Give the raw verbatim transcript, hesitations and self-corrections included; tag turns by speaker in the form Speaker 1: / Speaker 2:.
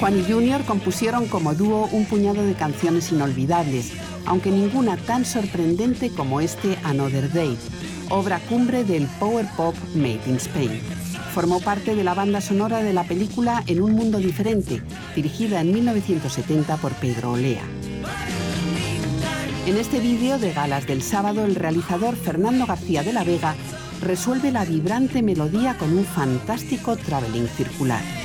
Speaker 1: Juan y Junior compusieron como dúo un puñado de canciones inolvidables, aunque ninguna tan sorprendente como este Another Day, obra cumbre del power pop made in Spain. Formó parte de la banda sonora de la película En un mundo diferente, dirigida en mil novecientos setenta por Pedro Olea. En este vídeo de Galas del Sábado, el realizador Fernando García de la Vega resuelve la vibrante melodía con un fantástico travelling circular.